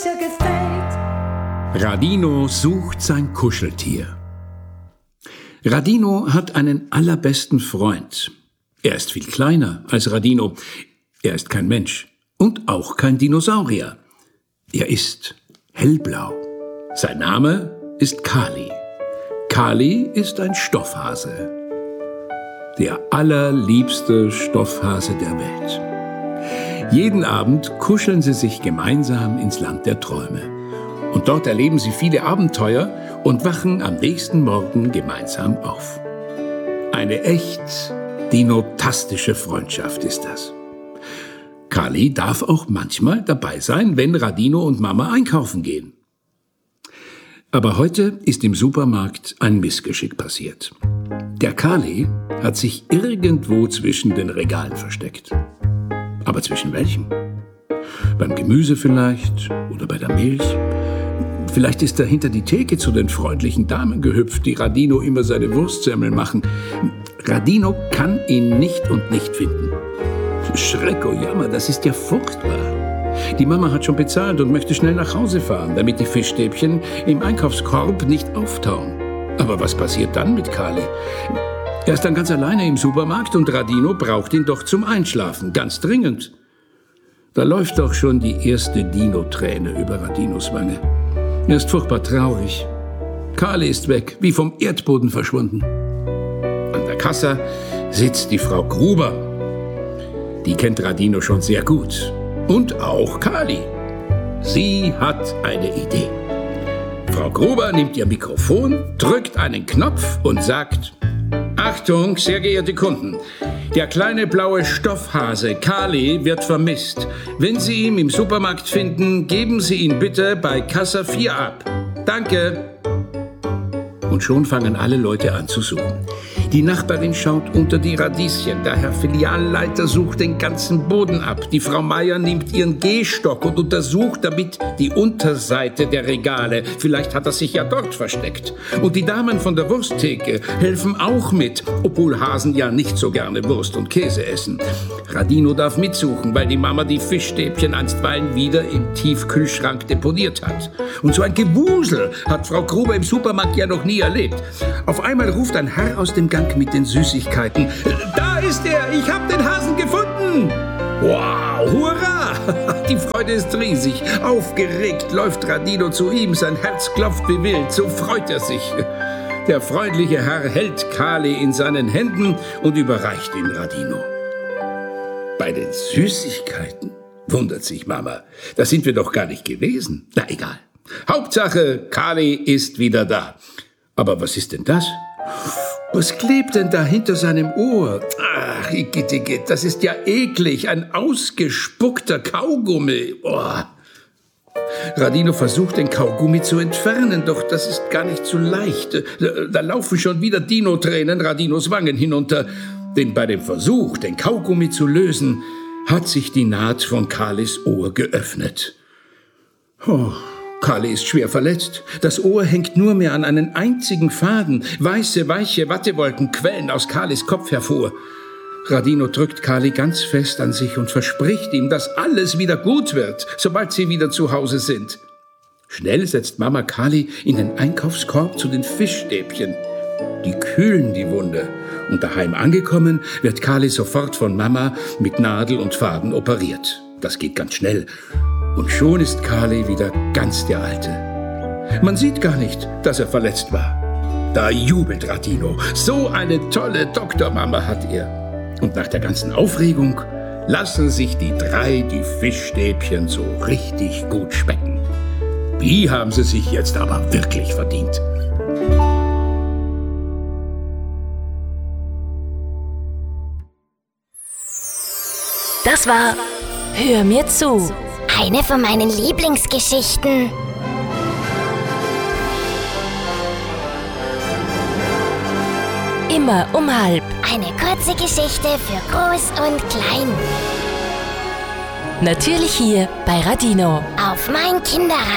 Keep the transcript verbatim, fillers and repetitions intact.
sicher gefällt. Radino sucht sein Kuscheltier. Radino hat einen allerbesten Freund. Er ist viel kleiner als Radino. Er ist kein Mensch und auch kein Dinosaurier. Er ist hellblau. Sein Name ist Kali. Kali ist ein Stoffhase. Der allerliebste Stoffhase der Welt. Jeden Abend kuscheln sie sich gemeinsam ins Land der Träume. Und dort erleben sie viele Abenteuer und wachen am nächsten Morgen gemeinsam auf. Eine echt dinotastische Freundschaft ist das. Kali darf auch manchmal dabei sein, wenn Radino und Mama einkaufen gehen. Aber heute ist im Supermarkt ein Missgeschick passiert. Der Kali hat sich irgendwo zwischen den Regalen versteckt. Aber zwischen welchen? Beim Gemüse vielleicht oder bei der Milch? Vielleicht ist er hinter die Theke zu den freundlichen Damen gehüpft, die Radino immer seine Wurstsemmel machen. Radino kann ihn nicht und nicht finden. Schreck, oh Jammer, das ist ja furchtbar. Die Mama hat schon bezahlt und möchte schnell nach Hause fahren, damit die Fischstäbchen im Einkaufskorb nicht auftauen. Aber was passiert dann mit Kali? Er ist dann ganz alleine im Supermarkt und Radino braucht ihn doch zum Einschlafen, ganz dringend. Da läuft doch schon die erste Dino-Träne über Radinos Wange. Er ist furchtbar traurig. Kali ist weg, wie vom Erdboden verschwunden. An der Kasse sitzt die Frau Gruber. Die kennt Radino schon sehr gut. Und auch Kali. Sie hat eine Idee. Frau Gruber nimmt ihr Mikrofon, drückt einen Knopf und sagt: Achtung, sehr geehrte Kunden. Der kleine blaue Stoffhase Kali wird vermisst. Wenn Sie ihn im Supermarkt finden, geben Sie ihn bitte bei Kasse vier ab. Danke. Und schon fangen alle Leute an zu suchen. Die Nachbarin schaut unter die Radieschen. Der Herr Filialleiter sucht den ganzen Boden ab. Die Frau Meier nimmt ihren Gehstock und untersucht damit die Unterseite der Regale. Vielleicht hat er sich ja dort versteckt. Und die Damen von der Wursttheke helfen auch mit, obwohl Hasen ja nicht so gerne Wurst und Käse essen. Radino darf mitsuchen, weil die Mama die Fischstäbchen einstweilen wieder im Tiefkühlschrank deponiert hat. Und so ein Gewusel hat Frau Gruber im Supermarkt ja noch nie erlebt. Auf einmal ruft ein Herr aus dem Gang mit den Süßigkeiten: Da ist er, ich hab den Hasen gefunden! Wow, hurra! Die Freude ist riesig. Aufgeregt läuft Radino zu ihm, sein Herz klopft wie wild, so freut er sich. Der freundliche Herr hält Kali in seinen Händen und überreicht ihn Radino. Bei den Süßigkeiten, wundert sich Mama, da sind wir doch gar nicht gewesen. Na egal. Hauptsache, Kali ist wieder da. Aber was ist denn das? Was klebt denn da hinter seinem Ohr? Ach, igitt, igitt, das ist ja eklig, ein ausgespuckter Kaugummi. Oh. Radino versucht, den Kaugummi zu entfernen, doch das ist gar nicht so leicht. Da, da laufen schon wieder Dino-Tränen Radinos Wangen hinunter. Denn bei dem Versuch, den Kaugummi zu lösen, hat sich die Naht von Kalis Ohr geöffnet. Oh. Kali ist schwer verletzt. Das Ohr hängt nur mehr an einen einzigen Faden. Weiße, weiche Wattewolken quellen aus Kalis Kopf hervor. Radino drückt Kali ganz fest an sich und verspricht ihm, dass alles wieder gut wird, sobald sie wieder zu Hause sind. Schnell setzt Mama Kali in den Einkaufskorb zu den Fischstäbchen. Die kühlen die Wunde. Und daheim angekommen, wird Kali sofort von Mama mit Nadel und Faden operiert. Das geht ganz schnell. Und schon ist Kali wieder ganz der Alte. Man sieht gar nicht, dass er verletzt war. Da jubelt Radino. So eine tolle Doktormama hat er. Und nach der ganzen Aufregung lassen sich die drei die Fischstäbchen so richtig gut schmecken. Die haben sie sich jetzt aber wirklich verdient. Das war Hör mir zu. Eine von meinen Lieblingsgeschichten. Immer um halb. Eine kurze Geschichte für Groß und Klein. Natürlich hier bei Radino. Auf mein Kinderradio.